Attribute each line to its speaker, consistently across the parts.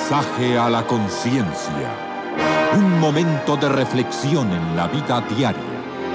Speaker 1: Mensaje a la conciencia. Un momento de reflexión en la vida diaria.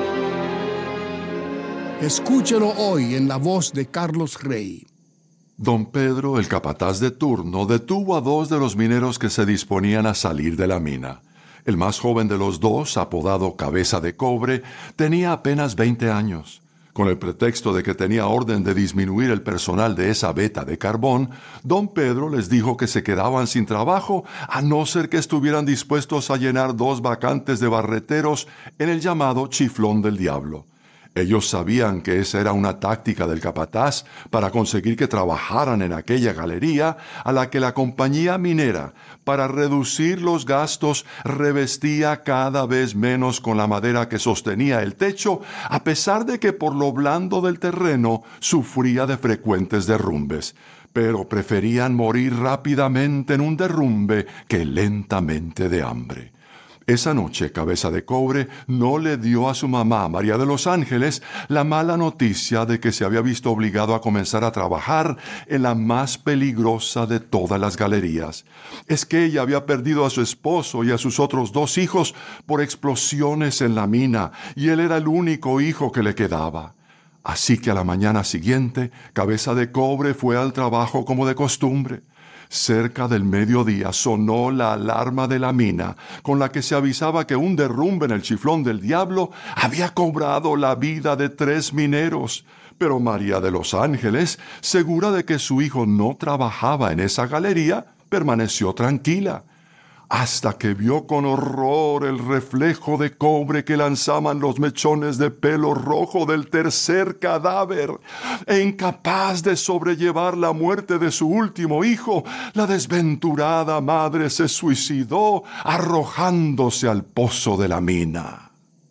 Speaker 2: Escúchelo hoy en la voz de Carlos Rey.
Speaker 3: Don Pedro, el capataz de turno, detuvo a dos de los mineros que se disponían a salir de la mina. El más joven de los dos, apodado Cabeza de Cobre, tenía apenas 20 años. Con el pretexto de que tenía orden de disminuir el personal de esa veta de carbón, don Pedro les dijo que se quedaban sin trabajo a no ser que estuvieran dispuestos a llenar 2 vacantes de barreteros en el llamado Chiflón del Diablo. Ellos sabían que esa era una táctica del capataz para conseguir que trabajaran en aquella galería a la que la compañía minera, para reducir los gastos, revestía cada vez menos con la madera que sostenía el techo, a pesar de que por lo blando del terreno sufría de frecuentes derrumbes. Pero preferían morir rápidamente en un derrumbe que lentamente de hambre. Esa noche, Cabeza de Cobre no le dio a su mamá, María de los Ángeles, la mala noticia de que se había visto obligado a comenzar a trabajar en la más peligrosa de todas las galerías. Es que ella había perdido a su esposo y a sus otros 2 hijos por explosiones en la mina, y él era el único hijo que le quedaba. Así que a la mañana siguiente, Cabeza de Cobre fue al trabajo como de costumbre. Cerca del mediodía sonó la alarma de la mina, con la que se avisaba que un derrumbe en el Chiflón del Diablo había cobrado la vida de 3 mineros. Pero María de los Ángeles, segura de que su hijo no trabajaba en esa galería, permaneció tranquila, hasta que vio con horror el reflejo de cobre que lanzaban los mechones de pelo rojo del tercer cadáver. E incapaz de sobrellevar la muerte de su último hijo, la desventurada madre se suicidó arrojándose al pozo de la mina.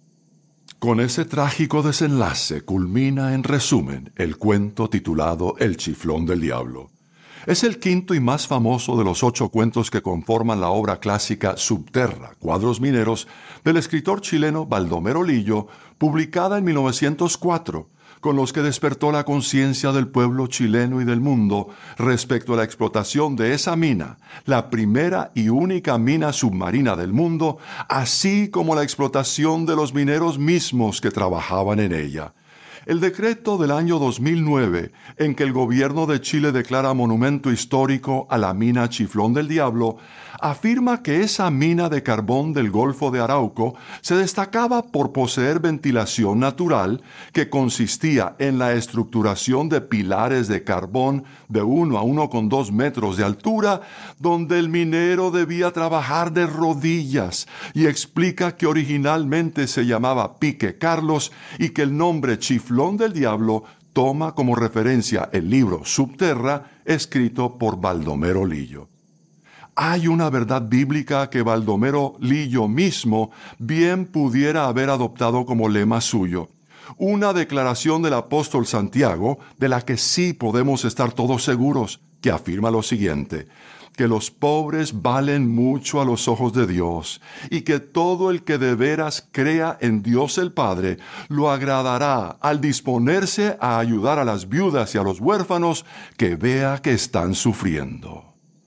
Speaker 3: Con ese trágico desenlace culmina, en resumen, el cuento titulado El Chiflón del Diablo. Es el quinto y más famoso de los 8 cuentos que conforman la obra clásica Subterra, Cuadros Mineros, del escritor chileno Baldomero Lillo, publicada en 1904, con los que despertó la conciencia del pueblo chileno y del mundo respecto a la explotación de esa mina, la primera y única mina submarina del mundo, así como la explotación de los mineros mismos que trabajaban en ella. El decreto del año 2009, en que el gobierno de Chile declara monumento histórico a la mina Chiflón del Diablo, afirma que esa mina de carbón del Golfo de Arauco se destacaba por poseer ventilación natural que consistía en la estructuración de pilares de carbón de 1 a 1,2 metros de altura, donde el minero debía trabajar de rodillas, y explica que originalmente se llamaba Pique Carlos y que el nombre Chiflón del Diablo toma como referencia el libro Subterra, escrito por Baldomero Lillo. Hay una verdad bíblica que Baldomero Lillo mismo bien pudiera haber adoptado como lema suyo. Una declaración del apóstol Santiago, de la que sí podemos estar todos seguros, que afirma lo siguiente: que los pobres valen mucho a los ojos de Dios, y que todo el que de veras crea en Dios el Padre lo agradará al disponerse a ayudar a las viudas y a los huérfanos que vea que están sufriendo.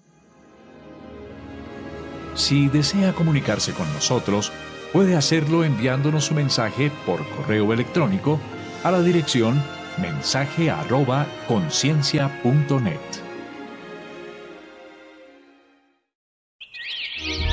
Speaker 4: Si desea comunicarse con nosotros, puede hacerlo enviándonos su mensaje por correo electrónico a la dirección mensaje@conciencia.net.